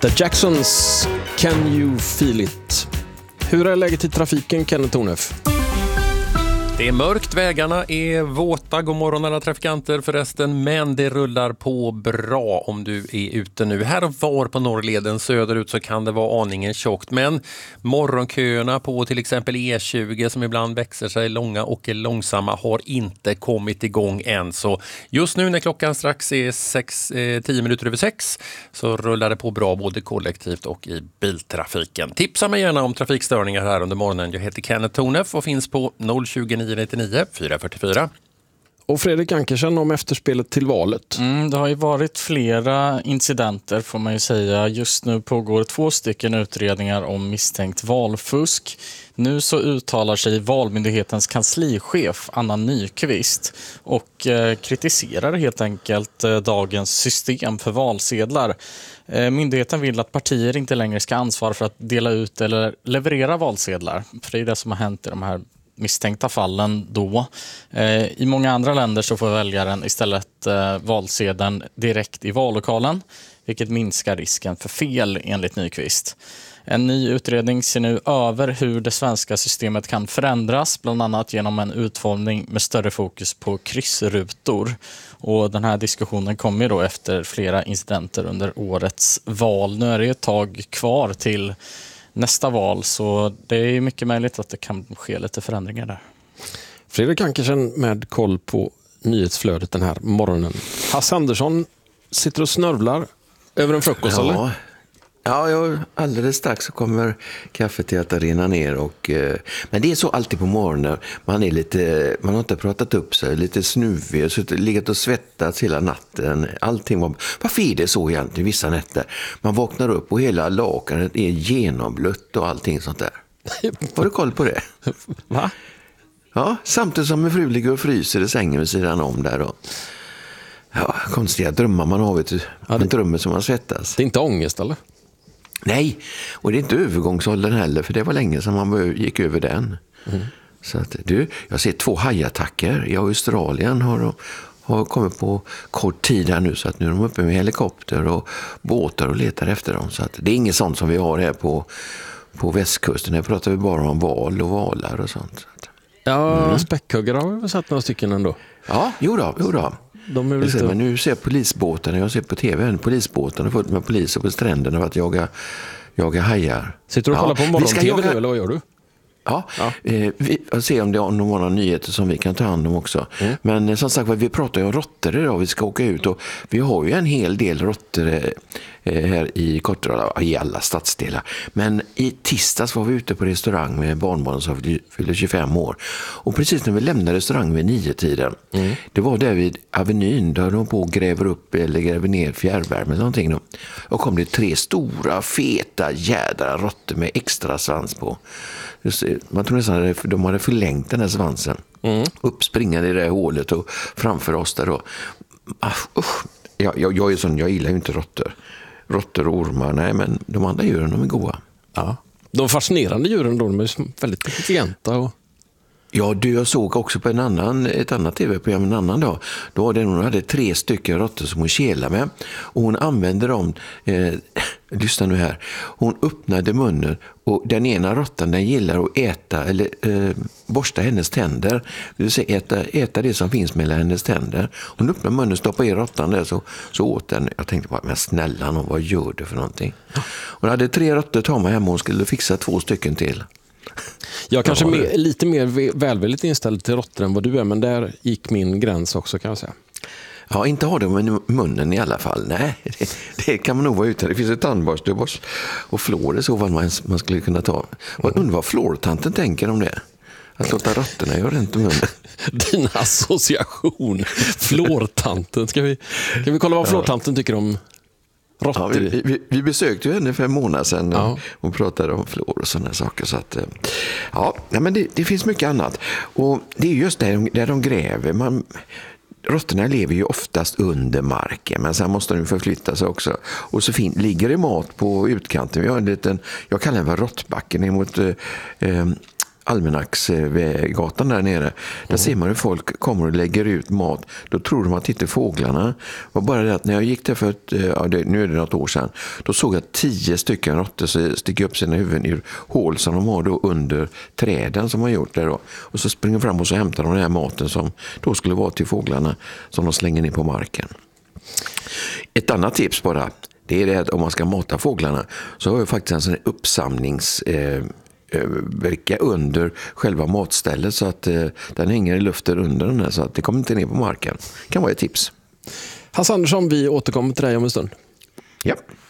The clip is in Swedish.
The Jacksons, Can You Feel It? Hur är läget i trafiken, Kenneth Tornef? Det är mörkt, vägarna är våta. God morgon alla trafikanter förresten, men det rullar på bra om du är ute nu. Här och var på Norrleden söderut så kan det vara aningen tjockt, men morgonköerna på till exempel E20 som ibland växer sig långa och är långsamma har inte kommit igång än. Så just nu när klockan strax är 10 minuter över 6 så rullar det på bra både kollektivt och i biltrafiken. Tipsa mig gärna om trafikstörningar här under morgonen. Jag heter Kenneth Tornef och finns på 029 99 444. Och Fredrik Ankersen om efterspelet till valet. Det har ju varit flera incidenter får man ju säga. Just nu pågår 2 stycken utredningar om misstänkt valfusk. Nu så uttalar sig Valmyndighetens kanslichef Anna Nyqvist och kritiserar helt enkelt dagens system för valsedlar. Myndigheten vill att partier inte längre ska ansvara för att dela ut eller leverera valsedlar. För det är det som har hänt i de här misstänkta fallen då. I många andra länder så får väljaren istället valsedeln direkt i vallokalen, vilket minskar risken för fel enligt Nyqvist. En ny utredning ser nu över hur det svenska systemet kan förändras, bland annat genom en utformning med större fokus på kryssrutor. Och den här diskussionen kommer då efter flera incidenter under årets val. Nu är det ett tag kvar till nästa val, så det är mycket möjligt att det kan ske lite förändringar där. Fredrik Ankersen med koll på nyhetsflödet den här morgonen. Hasse Andersson sitter och snörvlar över en frukost, eller? Ja, alldeles strax så kommer kaffet att rinna ner. Men det är så alltid på morgonen. Man har inte pratat upp sig, lite snuvig, så legat och svettats hela natten. Varför är det så egentligen vissa nätter? Man vaknar upp och hela lakanet är genomblött och allting sånt där. Har du koll på det? Va? Ja, samtidigt som min fru ligger och fryser i sängen vid sidan om där och... Ja, konstiga drömmar man har, vet du. Man drömmer som man svettas. Det är inte ångest, eller? Nej, och det är inte övergångsåldern heller, för det var länge sedan man gick över den. Så att, jag ser 2 hajattacker i Australien har kommit på kort tid här nu, så att nu är de uppe med helikopter och båtar och letar efter dem. Så att det är inget sånt som vi har här på västkusten. Här pratar vi bara om val och valar och sånt. Ja, späckhuggare har vi sett några stycken ändå. Ja, jo då. De är lite... Men nu ser polisbåtarna, jag ser på tv, polisbåtarna fullt med poliser på stränderna för att jaga hajar. Sitter du och kollar på morgon-tv nu, eller vad gör du? Ja. Vi ser om det är några nyheter som vi kan ta hand om också. Men som sagt, vi pratar ju om råttor idag. Vi ska åka ut och vi har ju en hel del råttor här i Kortrala, i alla stadsdelar. Men i tisdags var vi ute på restaurang med barnbarn som fyllde 25 år. Och precis när vi lämnade restaurangen vid 9-tiden, det var där vid Avenyn, där de på och gräver ner fjärrvärme eller någonting. Och kom det 3 stora, feta, jädra råttor med extra svans på. Man tror nästan att de hade förlängt den här svansen. Uppspringande i det här hålet och framför oss där då. Jag är sån, jag gillar ju inte råttor och ormar, nej, men de andra djuren, de är goda. Ja. De fascinerande djuren då, de är väldigt intelligenta och... Ja, jag såg också på ett annat tv-program en annan dag. Då var det hon hade 3 stycken råttor som hon kelade med. Och hon använde dem, lyssna nu här. Hon öppnade munnen och den ena råttan, den gillar att äta eller borsta hennes tänder. Det vill säga äta det som finns mellan hennes tänder. Hon öppnade munnen och stoppade i råttan där så åt den. Jag tänkte bara, men snälla någon, vad gör du för någonting? Hon hade 3 råttor ta mig hemma och hon skulle fixa 2 stycken till. Jag kanske lite mer välvilligt inställd till råttor än vad du är, men där gick min gräns också, kan jag säga. Ja, inte ha dem i munnen i alla fall. Nej, det kan man nog vara utan. Det finns ett tandborste och flår det så vad man skulle kunna ta. Jag undrar vad flårtanten tänker om det. Att låta råttorna göra rent i munnen. Din association. Flårtanten. Ska vi kolla vad flårtanten tycker om råttor? Ja, vi besökte ju henne för en månad sedan och pratade om flår och sådana saker. Så att, men det finns mycket annat. Och det är just där de gräver. Råttorna lever ju oftast under marken, men sen måste de förflytta sig också. Och så ligger det mat på utkanten. Vi har en liten, jag kallar den för råttbacken emot Almanacksgatan där nere. Där ser man hur folk kommer och lägger ut mat. Då tror de att det inte är fåglarna. Det var bara det att när jag gick där för nu är det något år sedan, då såg jag 10 stycken råttor sticka upp sina huvuden ur hål som de har då under träden som man gjort där då. Och så springer fram och så hämtar de den här maten som då skulle vara till fåglarna som de slänger ner på marken. Ett annat tips bara, det är det att om man ska mata fåglarna så har jag faktiskt en sån här uppsamlingsverka under själva matstället så att den hänger i luften under den här, så att det kommer inte ner på marken. Det kan vara ett tips. Hasse Andersson, vi återkommer till dig om en stund. Ja.